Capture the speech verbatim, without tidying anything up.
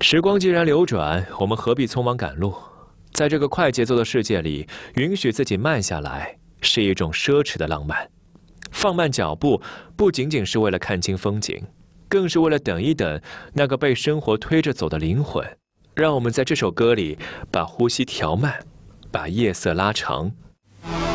时光既然流转，我们何必匆忙赶路？在这个快节奏的世界里，允许自己慢下来，是一种奢侈的浪漫。放慢脚步，不仅仅是为了看清风景，更是为了等一等那个被生活推着走的灵魂。让我们在这首歌里，把呼吸调慢，把夜色拉长。